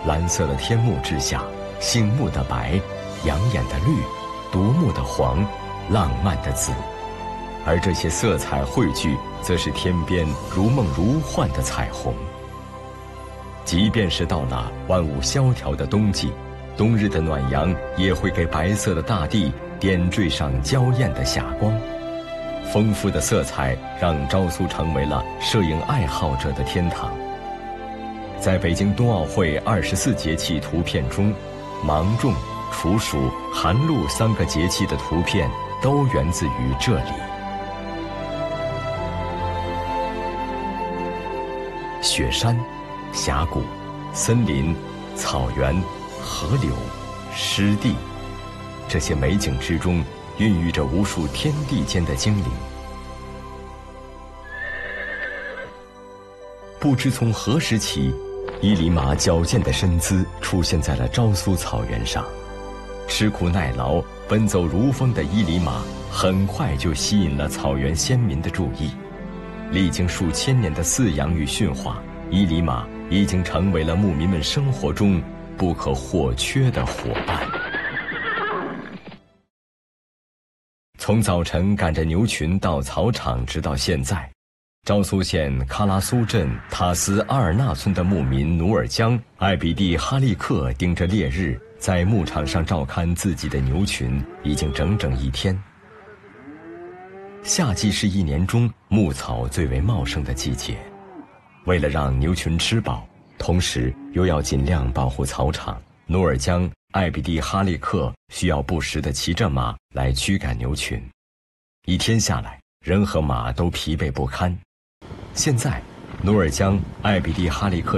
蓝色的天幕之下，醒目的白，养眼的绿，夺目的黄，浪漫的紫。而这些色彩汇聚，则是天边如梦如幻的彩虹。即便是到了万物萧条的冬季，冬日的暖阳也会给白色的大地点缀上娇艳的霞光。丰富的色彩让昭苏成为了摄影爱好者的天堂。在北京冬奥会24节气图片中，芒种、处暑、寒露3个节气的图片都源自于这里。雪山、峡谷、森林、草原、河流、湿地，这些美景之中孕育着无数天地间的精灵。不知从何时起，伊犁马矫健的身姿出现在了昭苏草原上。吃苦耐劳、奔走如风的伊犁马很快就吸引了草原先民的注意。历经数千年的饲养与驯化，伊犁马已经成为了牧民们生活中不可或缺的伙伴。从早晨赶着牛群到草场，直到现在，昭苏县喀拉苏镇塔斯阿尔纳村的牧民努尔江、艾比蒂哈利克盯着烈日，在牧场上照看自己的牛群，已经整整1天。夏季是1年中牧草最为茂盛的季节，为了让牛群吃饱，同时又要尽量保护草场，努尔江、艾比蒂哈利克需要不时地骑着马来驱赶牛群。1天下来，人和马都疲惫不堪。现在，努尔江、艾比蒂哈利克